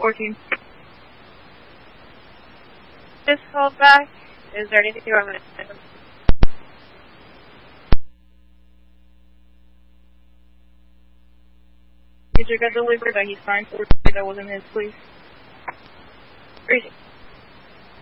14. Just called back. Is there anything wrong with it? Major got delivered, but he's fine. So that wasn't his, please. Crazy.